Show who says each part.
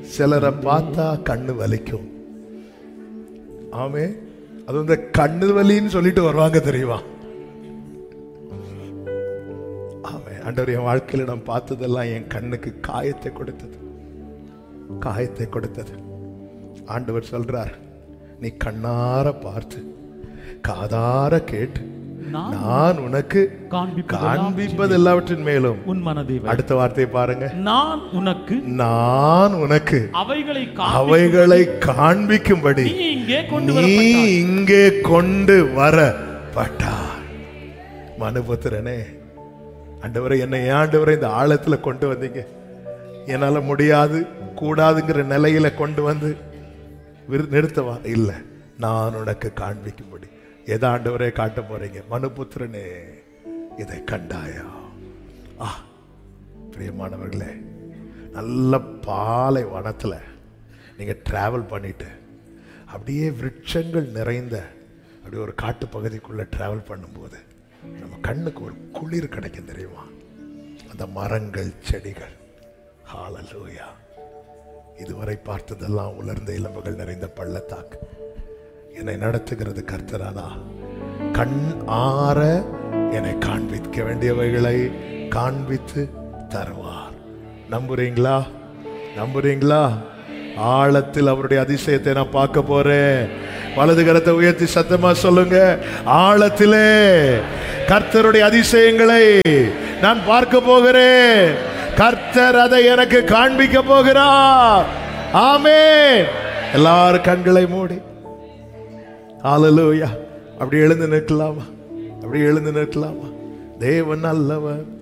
Speaker 1: சிலரை பார்த்தா கண்ணு வலிக்கும். ஆமே, அது வந்து கண்ணு வலின்னு சொல்லிட்டு வருவாங்க தெரியுமா? ஆமே, ஆண்டவர் என் வாழ்க்கையில நான் பார்த்ததெல்லாம் என் கண்ணுக்கு காயத்தை கொடுத்தது, காயத்தை கொடுத்தது. ஆண்டவர் சொல்றார், நீ கண்ணார பார்த்து காதார கேட்டு நான் உனக்கு காண்பிப்பது எல்லாவற்றின் மேலும் உன் மனதை. அடுத்த வார்த்தையை பாருங்க, நான் உனக்கு அவைகளை காண்பிக்கும்படி நீ இங்கே கொண்டு வரப்பட்டார். மனுபுத்திரனே, ஆண்டவரை என்னை ஆண்டவரை இந்த ஆழத்துல கொண்டு வந்தீங்க. என்னால முடியாது கூடாதுங்கிற நிலையில கொண்டு வந்து நிறுத்தவா இல்ல, நான் உனக்கு காண்பிக்கும்படி. எதை ஆண்டவரே காட்ட போறீங்க? மனுபுத்திரனே, இதை கண்டாயா? பிரியமானவர்களே, நல்ல பாலை வனத்துல நீங்க டிராவல் பண்ணிட்டு அப்படியே விருட்சங்கள் நிறைந்த அப்படி ஒரு காட்டு பகுதிக்குள்ள டிராவல் பண்ணும்போது நம்ம கண்ணுக்கு ஒரு குளிர் கிடைக்கும் தெரியுமா? அந்த மரங்கள், செடிகள். ஹல்லேலூயா. இதுவரை பார்த்ததெல்லாம் உலர்ந்த இளம்புகள் நிறைந்த பள்ளத்தாக்கு. என்னை நடத்துகிறது கர்த்தரானா? கண் ஆற என்னை காண்பிக்க வேண்டியவைகளை காண்பித்து தருவார். நம்புறீங்களா? நம்புறீங்களா? ஆழத்தில் அவருடைய அதிசயத்தை நான் பார்க்க போறேன். வலது கரத்தை உயர்த்தி சத்தமா சொல்லுங்க, ஆழத்திலே கர்த்தருடைய அதிசயங்களை நான் பார்க்க போகிறேன். கர்த்தர் அதை எனக்கு காண்பிக்க போகிறார். ஆமென். எல்லாரும் கண்களை மூடி ஹல்லேலூயா. அப்படி எழுந்து நிற்கலாமா? அப்படி எழுந்து நிற்கலாமா? தேவன் நல்லவர்.